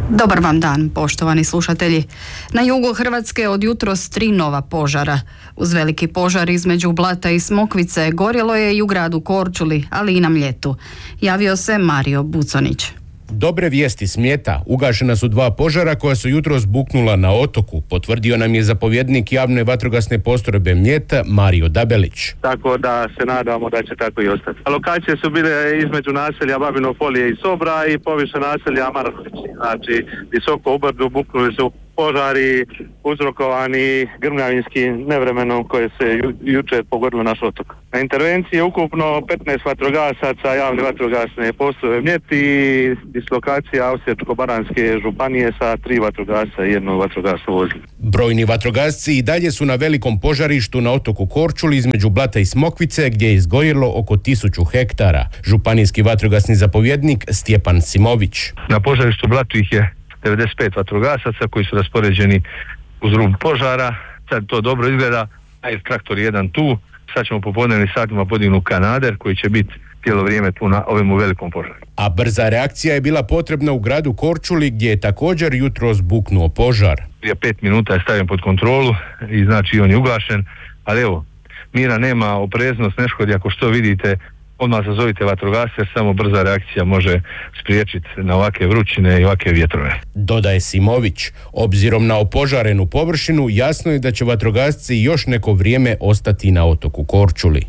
Dobar vam dan, poštovani slušatelji. Na jugu Hrvatske od jutros 3 nova požara. Uz veliki požar između Blata i Smokvice gorjelo je i u gradu Korčuli, ali i na Mljetu. Javio se Mario Buconić. Dobre vijesti s Mljeta. Ugašena su 2 požara koja su jutros buknula na otoku, potvrdio nam je zapovjednik javne vatrogasne postrojbe Mljet Mario Dabelić. Tako da se nadamo da će tako i ostati. Lokacije su bile između naselja Babino Polje i Sobra i poviše naselja Markovići. Znači, visoko u brdu buknuli su požari uzrokovani grmljavinskim nevremenom koje se jučer pogodilo naš otok. Na intervenciji je ukupno 15 vatrogasaca javne vatrogasne postrojbe Mljet i dislokacija Osječko-baranjske županije sa 3 vatrogasca i 1 vatrogasno vozilo. Brojni vatrogasci i dalje su na velikom požarištu na otoku Korčuli između Blata i Smokvice gdje je izgorjelo oko 1000 hektara. Županijski vatrogasni zapovjednik Stjepan Simović. Na požarištu Blatu ih je 95 vatrogasaca koji su raspoređeni uz rub požara. Sad to dobro izgleda, traktor je jedan tu, sad ćemo popodnevnim satima podignuti kanader koji će biti cijelo vrijeme tu na ovim velikom požaru. A brza reakcija je bila potrebna u gradu Korčuli gdje je također jutros buknuo požar. Prije 5 minuta je stavljen pod kontrolu i znači on je ugašen, ali evo, mira nema, opreznost ne škodi, ako što vidite odmah sazovite vatrogasce jer samo brza reakcija može spriječiti na ovakve vrućine i ovakve vjetrove. Dodaje Simović, obzirom na opožarenu površinu jasno je da će vatrogasci još neko vrijeme ostati na otoku Korčuli.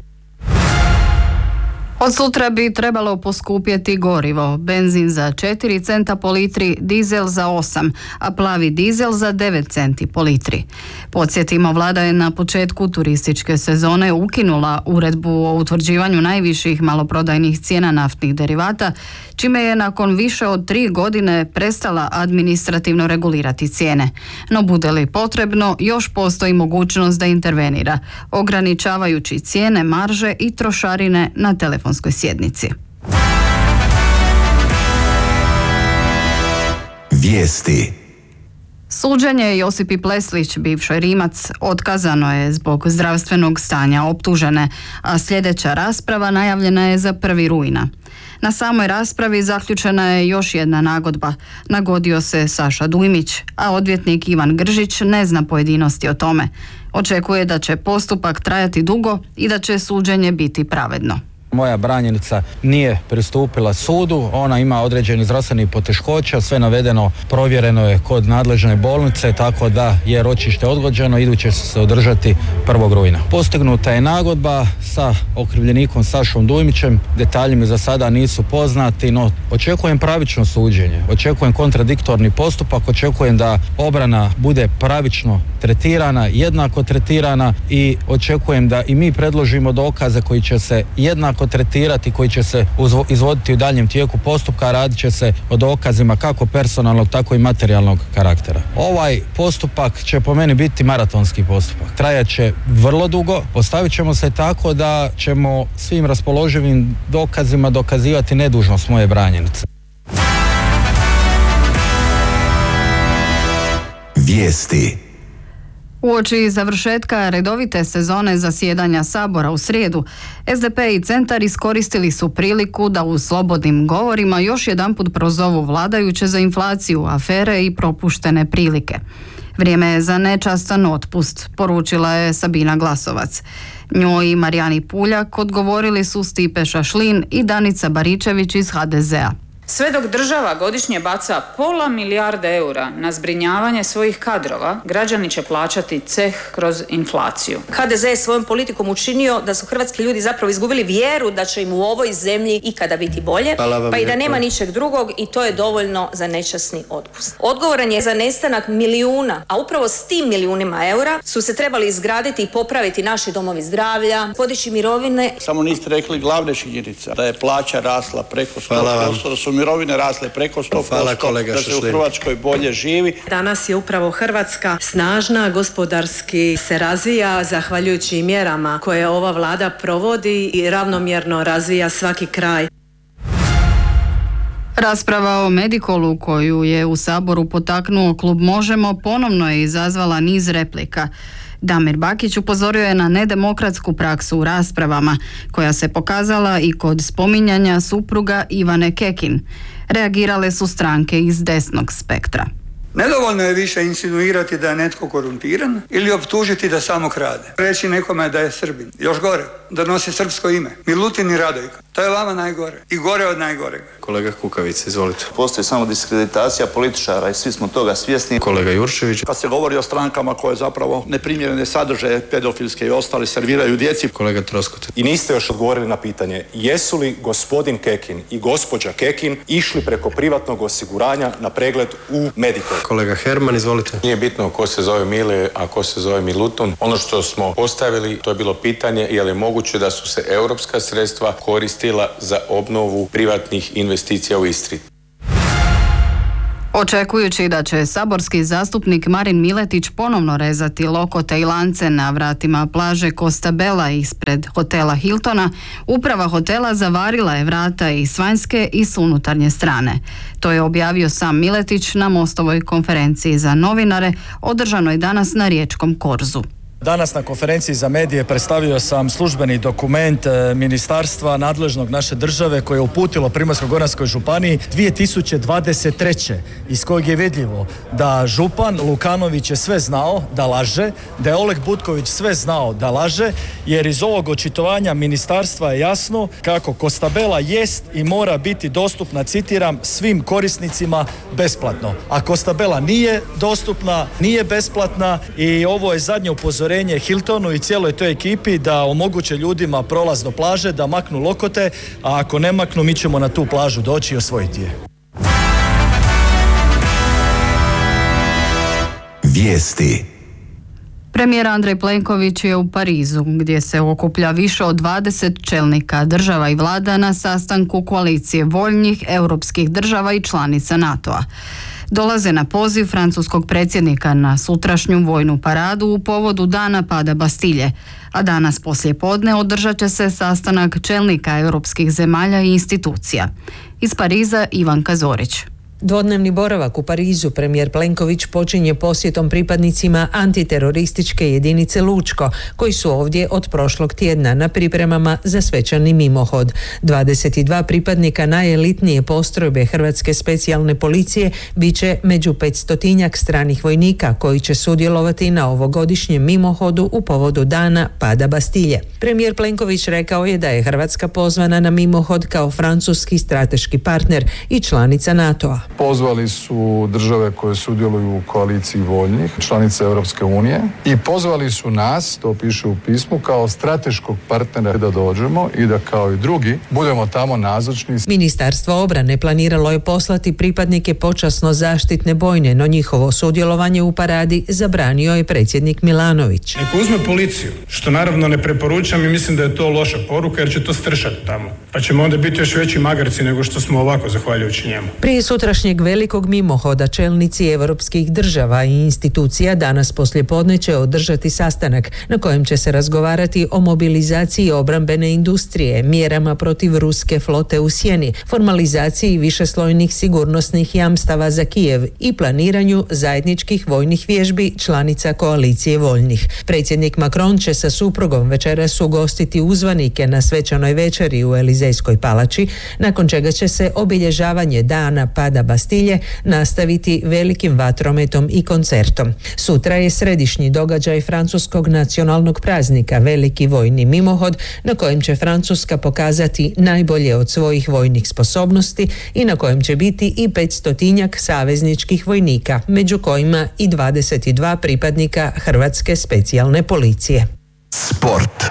Od sutra bi trebalo poskupjeti gorivo, benzin za 4 centa po litri, dizel za 8, a plavi dizel za 9 centi po litri. Podsjetimo, vlada je na početku turističke sezone ukinula uredbu o utvrđivanju najviših maloprodajnih cijena naftnih derivata, čime je nakon više od 3 godine prestala administrativno regulirati cijene. No bude li potrebno, još postoji mogućnost da intervenira, ograničavajući cijene, marže i trošarine na telefonskoj sjednici. Vijesti. Suđenje Josipi Pleslić, bivšoj Rimac, otkazano je zbog zdravstvenog stanja optužene, a sljedeća rasprava najavljena je za 1. rujna. Na samoj raspravi zaključena je još jedna nagodba. Nagodio se Saša Dujmić, a odvjetnik Ivan Gržić ne zna pojedinosti o tome. Očekuje da će postupak trajati dugo i da će suđenje biti pravedno. Moja branjenica nije pristupila sudu, ona ima određeni zdravstveni poteškoća, sve navedeno provjereno je kod nadležne bolnice, tako da je ročište odgođeno, iduće će se održati 1. rujna. Postignuta je nagodba sa okrivljenikom Sašom Dujmićem, detalji mi za sada nisu poznati, no očekujem pravično suđenje, očekujem kontradiktorni postupak, očekujem da obrana bude pravično tretirana, jednako tretirana i očekujem da i mi predložimo dokaze koji će se jednako tretirati, koji će se izvoditi u daljem tijeku postupka, radit će se o dokazima kako personalnog, tako i materijalnog karaktera. Ovaj postupak će po meni biti maratonski postupak. Trajat će vrlo dugo, postavit ćemo se tako da ćemo svim raspoloživim dokazima dokazivati nedužnost moje branjenice. Vijesti. Uoči završetka redovite sezone zasjedanja Sabora u srijedu, SDP i Centar iskoristili su priliku da u slobodnim govorima još jedanput prozovu vladajuće za inflaciju, afere i propuštene prilike. Vrijeme je za nečastan otpust, poručila je Sabina Glasovac. Njoj i Marijani Puljak odgovorili su Stipe Šašlin i Danica Baričević iz HDZ-a. Sve dok država godišnje baca pola milijarde eura na zbrinjavanje svojih kadrova, građani će plaćati ceh kroz inflaciju. HDZ je svojom politikom učinio da su hrvatski ljudi zapravo izgubili vjeru da će im u ovoj zemlji ikada biti bolje, pa i da nema ničeg drugog i to je dovoljno za nečasni otpust. Odgovoran je za nestanak milijuna, a upravo s tim milijunima eura su se trebali izgraditi i popraviti naši domovi zdravlja, podići mirovine. Samo niste rekli glavne činjenice, da je plaća rasla preko 100%, da su mirovine rasle preko 100%, da se u Hrvatskoj bolje živi. Danas je upravo Hrvatska snažna, gospodarski se razvija zahvaljujući mjerama koje ova vlada provodi i ravnomjerno razvija svaki kraj. Rasprava o Medikolu koju je u Saboru potaknuo klub Možemo ponovno je izazvala niz replika. Damir Bakić upozorio je na nedemokratsku praksu u raspravama, koja se pokazala i kod spominjanja supruga Ivane Kekin. Reagirale su stranke iz desnog spektra. Nedovoljno je više insinuirati da je netko korumpiran ili optužiti da samo krade. Reći nekome da je Srbin. Još gore, da nosi srpsko ime. Milutin i Radojko. To je vama najgore. I gore od najgorega. Kolega Kukavica, izvolite. Postoji samo diskreditacija političara i svi smo toga svjesni. Kolega Jurčević. Kad se govori o strankama koje zapravo neprimjerene sadržaje pedofilske i ostale serviraju djeci. Kolega Troskot. I niste još odgovorili na pitanje, jesu li gospodin Kekin i gospođa Kekin išli preko privatnog osiguranja na pregled u Medikol? Kolega Herman, izvolite. Nije bitno ko se zove Mile, a ko se zove Milutin. Ono što smo postavili, to je bilo pitanje je li moguće da su se europska sredstva koristila za obnovu privatnih investicija u Istri. Očekujući da će saborski zastupnik Marin Miletić ponovno rezati lokote i lance na vratima plaže Costa Bella ispred hotela Hiltona, uprava hotela zavarila je vrata i s vanjske i s unutarnje strane. To je objavio sam Miletić na Mostovoj konferenciji za novinare održanoj danas na riječkom Korzu. Danas na konferenciji za medije predstavio sam službeni dokument ministarstva nadležnog naše države koje je uputilo Primorsko-goranskoj županiji 2023. iz kojeg je vidljivo da župan Lukanović je sve znao da laže, da je Oleg Butković sve znao da laže, jer iz ovog očitovanja ministarstva je jasno kako Costa Bella jest i mora biti dostupna, citiram, svim korisnicima besplatno. A Costa Bella nije dostupna, nije besplatna i ovo je zadnje upozorenje Hiltonu i cijeloj toj ekipi da omoguće ljudima prolaz do plaže, da maknu lokote, a ako ne maknu, mi ćemo na tu plažu doći i osvojiti je. Vijesti. Premijer Andrej Plenković je u Parizu, gdje se okuplja više od 20 čelnika država i vlada na sastanku koalicije voljnih europskih država i članica NATO-a. Dolaze na poziv francuskog predsjednika na sutrašnju vojnu paradu u povodu dana pada Bastilje, a danas poslijepodne održat će se sastanak čelnika europskih zemalja i institucija. Iz Pariza Ivanka Zorić. Dvodnevni boravak u Parizu premijer Plenković počinje posjetom pripadnicima antiterorističke jedinice Lučko, koji su ovdje od prošlog tjedna na pripremama za svečani mimohod. 22 pripadnika najelitnije postrojbe Hrvatske specijalne policije bit će među 500-tinjak stranih vojnika koji će sudjelovati na ovogodišnjem mimohodu u povodu dana pada Bastilje. Premijer Plenković rekao je da je Hrvatska pozvana na mimohod kao francuski strateški partner i članica NATO-a. Pozvali su države koje sudjeluju u koaliciji voljnih, članice Europske unije, i pozvali su nas, to piše u pismu, kao strateškog partnera da dođemo i da kao i drugi budemo tamo nazočni. Ministarstvo obrane planiralo je poslati pripadnike počasno zaštitne bojne, no njihovo sudjelovanje u paradi zabranio je predsjednik Milanović. Neko uzme policiju, što naravno ne preporučam i mislim da je to loša poruka jer će to stršati tamo. Pa ćemo onda biti još veći magarci nego što smo ovako zahvaljujući njemu. Prije sutrašnjeg velikog mimohoda čelnici europskih država i institucija danas poslijepodne će održati sastanak na kojem će se razgovarati o mobilizaciji obrambene industrije, mjerama protiv ruske flote u sjeni, formalizaciji višeslojnih sigurnosnih jamstava za Kijev i planiranju zajedničkih vojnih vježbi članica koalicije voljnih. Predsjednik Macron će sa suprugom večeras ugostiti uzvanike na svečanoj večeri u Elizejskoj palači, nakon čega će se obilježavanje dana pada Bastilje nastaviti velikim vatrometom i koncertom. Sutra je središnji događaj francuskog nacionalnog praznika, veliki vojni mimohod, na kojem će Francuska pokazati najbolje od svojih vojnih sposobnosti i na kojem će biti i 500-tinjak savezničkih vojnika, među kojima i 22 pripadnika Hrvatske specijalne policije. Sport.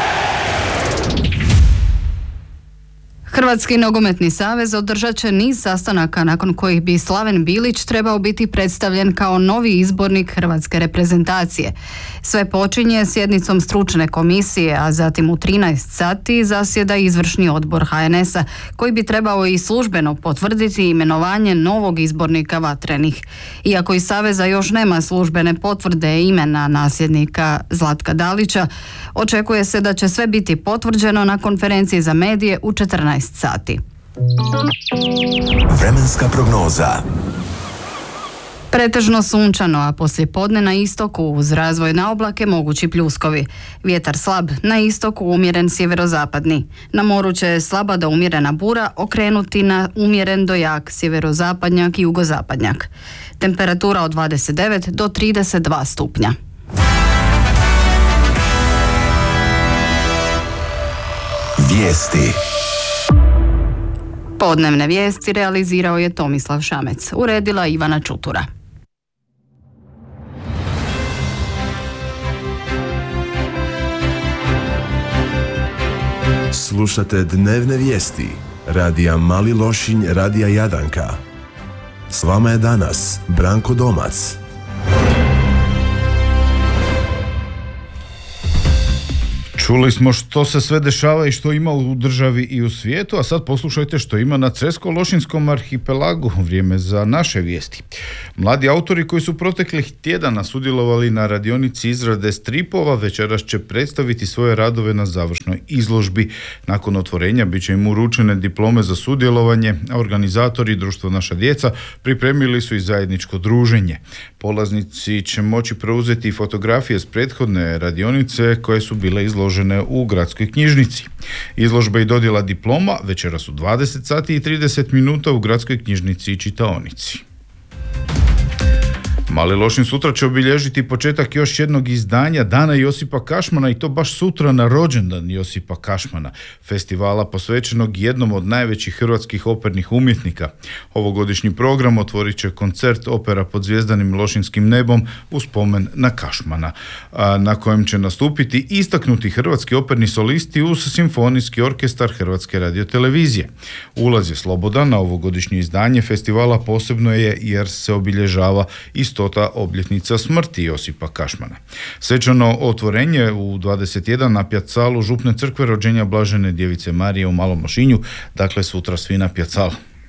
Hrvatski nogometni savez održat će niz sastanaka nakon kojih bi Slaven Bilić trebao biti predstavljen kao novi izbornik hrvatske reprezentacije. Sve počinje sjednicom stručne komisije, a zatim u 13 sati zasjeda izvršni odbor HNS-a koji bi trebao i službeno potvrditi imenovanje novog izbornika vatrenih. Iako iz saveza još nema službene potvrde imena nasljednika Zlatka Dalića, očekuje se da će sve biti potvrđeno na konferenciji za medije u 14 sati. Vremenska prognoza. Pretežno sunčano, a poslijepodne na istoku uz razvoj na oblake mogući pljuskovi. Vjetar slab, na istoku umjeren sjeverozapadni. Na moru će slaba do umjerena bura okrenuti na umjeren do jak sjeverozapadnjak i jugozapadnjak. Temperatura od 29 do 32 stupnja. Vijesti. Podnevne vijesti realizirao je Tomislav Šamec, uredila Ivana Čutura. Slušate dnevne vijesti radija Mali Lošinj, radija Jadanka. S vama je danas Branko Domac. Čuli smo što se sve dešava i što ima u državi i u svijetu, a sad poslušajte što ima na Cresko-Lošinjskom arhipelagu. Vrijeme za naše vijesti. Mladi autori koji su proteklih tjedana sudjelovali na radionici izrade stripova večeras će predstaviti svoje radove na završnoj izložbi. Nakon otvorenja bit će im uručene diplome za sudjelovanje, a organizatori Društvo Naša djeca pripremili su i zajedničko druženje. Polaznici će moći preuzeti fotografije s prethodne radionice koje su bile izložene u gradskoj knjižnici. Izložba i dodjela diploma večeras u 20 sati i 30 minuta u gradskoj knjižnici i čitaonici. Mali Lošinj sutra će obilježiti početak još jednog izdanja Dana Josipa Kašmana, i to baš sutra na rođendan Josipa Kašmana, festivala posvećenog jednom od najvećih hrvatskih opernih umjetnika. Ovogodišnji program otvorit će koncert opera pod zvjezdanim lošinjskim nebom u spomen na Kašmana, na kojem će nastupiti istaknuti hrvatski operni solisti uz simfonijski orkestar Hrvatske radiotelevizije. Ulaz je slobodan, na ovogodišnje izdanje festivala posebno je jer se obilježava i 100. obljetnica smrti Josipa Kašmana. Svečano otvorenje u 21 na pjacalu Župne crkve rođenja Blažene Djevice Marije u Malom Lošinju, dakle sutra svi na pjacal.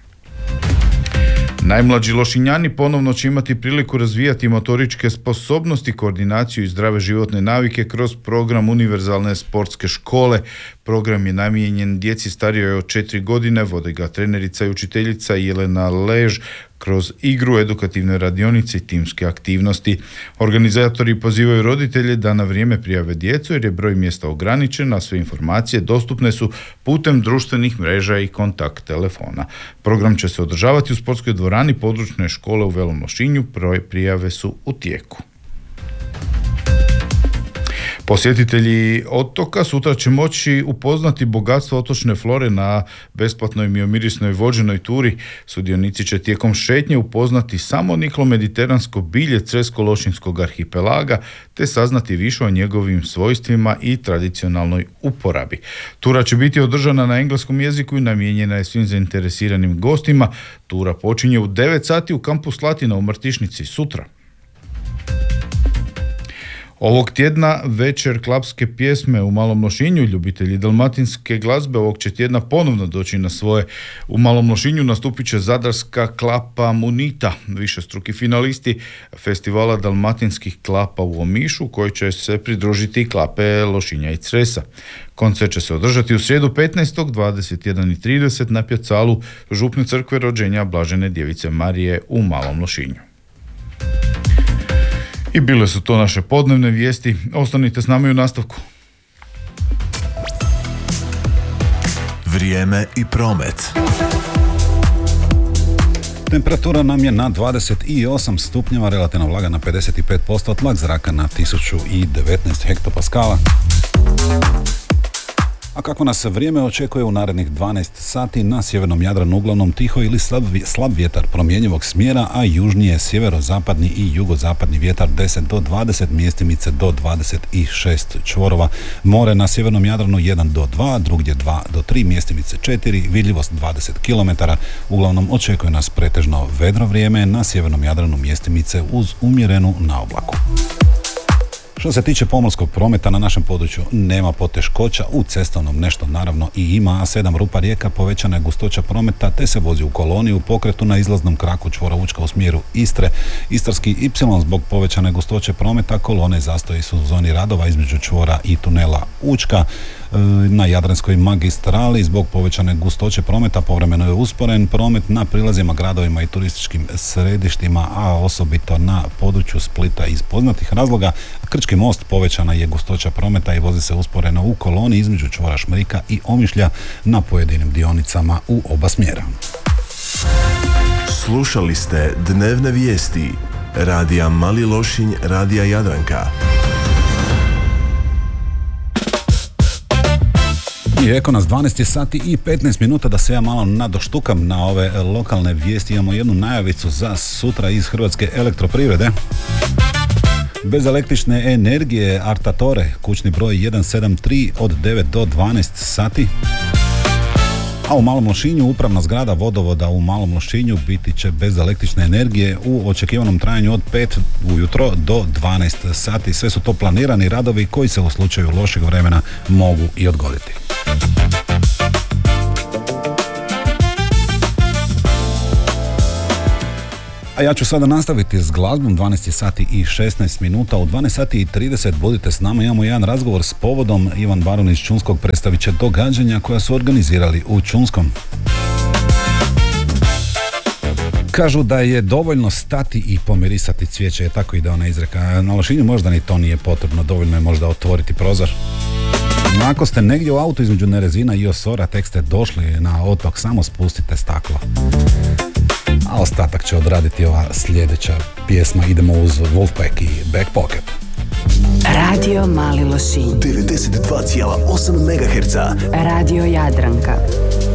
Najmlađi Lošinjani ponovno će imati priliku razvijati motoričke sposobnosti, koordinaciju i zdrave životne navike kroz program Univerzalne sportske škole. Program je namijenjen djeci starijoj od 4 godine, vode ga trenerica i učiteljica Jelena Lež kroz igru, edukativne radionice i timske aktivnosti. Organizatori pozivaju roditelje da na vrijeme prijave djecu jer je broj mjesta ograničen, a sve informacije dostupne su putem društvenih mreža i kontakt telefona. Program će se održavati u sportskoj dvorani područne škole u Velom Lošinju, prijave su u tijeku. Posjetitelji otoka sutra će moći upoznati bogatstvo otočne flore na besplatnoj miomirisnoj vođenoj turi. Sudionici će tijekom šetnje upoznati samoniklo mediteransko bilje Cresko-Lošinjskog arhipelaga te saznati više o njegovim svojstvima i tradicionalnoj uporabi. Tura će biti održana na engleskom jeziku i namijenjena je svim zainteresiranim gostima. Tura počinje u 9 sati u kampu Slatina u Martišnici sutra. Ovog tjedna večer klapske pjesme u Malom Lošinju. Ljubitelji dalmatinske glazbe ovog će tjedna ponovno doći na svoje. U Malom Lošinju nastupit će zadarska klapa Munita, višestruki finalisti festivala dalmatinskih klapa u Omišu, koji će se pridružiti klape Lošinja i Cresa. Koncert će se održati u srijedu 15. 21:30 na pjacalu Župne crkve rođenja Blažene Djevice Marije u Malom Lošinju. I bile su to naše podnevne vijesti. Ostanite s nama i u nastavku. Vrijeme i promet. Temperatura nam je na 28 stupnjeva, relativna vlaga na 55%, tlak zraka na 1019 hektopaskala. A kako nas vrijeme očekuje u narednih 12 sati, na sjevernom Jadranu uglavnom tiho ili slab vjetar promjenjivog smjera, a južnije sjeverozapadni i jugozapadni vjetar 10 do 20, mjestimice do 26 čvorova. More na sjevernom Jadranu 1 do 2, drugdje 2 do 3, mjestimice 4, vidljivost 20 km. Uglavnom očekuje nas pretežno vedro vrijeme, na sjevernom Jadranu mjestimice uz umjerenu naoblaku. Što se tiče pomorskog prometa na našem području nema poteškoća, u cestovnom nešto naravno i ima, A7 Rupa Rijeka povećana je gustoća prometa te se vozi u koloni u pokretu na izlaznom kraku čvora Učka u smjeru Istre. Istarski Y zbog povećane gustoće prometa kolone zastoji su u zoni radova između čvora i tunela Učka. Na Jadranskoj magistrali zbog povećane gustoće prometa povremeno je usporen promet na prilazima gradovima i turističkim središtima, a osobito na području Splita iz poznatih razloga. Krčki most povećana je gustoća prometa i vozi se usporeno u koloni između čvora Šmrika i Omišlja na pojedinim dionicama u oba smjera. Slušali ste dnevne vijesti radija Mali Lošinj, radija Jadranka. I eko nas 12 sati i 15 minuta da se ja malo nadoštukam na ove lokalne vijesti. Imamo jednu najavicu za sutra iz Hrvatske elektroprivrede. Bez električne energije Artatore, kućni broj 173 od 9 do 12 sati. A u Malom Lošinju upravna zgrada vodovoda u Malom Lošinju biti će bez električne energije u očekivanom trajanju od 5 ujutro do 12 sati. Sve su to planirani radovi koji se u slučaju lošeg vremena mogu i odgoditi. A ja ću sada nastaviti s glazbom, 12 sati i 16 minuta. U 12 sati i 30 budite s nama, imamo jedan razgovor s povodom. Ivan Barun iz Čunskog predstavit će događanja koja su organizirali u Čunskom. Kažu da je dovoljno stati i pomirisati cvijeće, je tako ide ona izreka. Na Lošinju možda ni to nije potrebno, dovoljno je možda otvoriti prozor. Ako ste negdje u autu između Nerezina i Osora, tek ste došli na otok, samo spustite staklo. A ostatak će odraditi ova sljedeća pjesma. Idemo uz Wolfpack i Back Pocket. Radio Mali Lošinj 92,8 MHz. Radio Jadranka.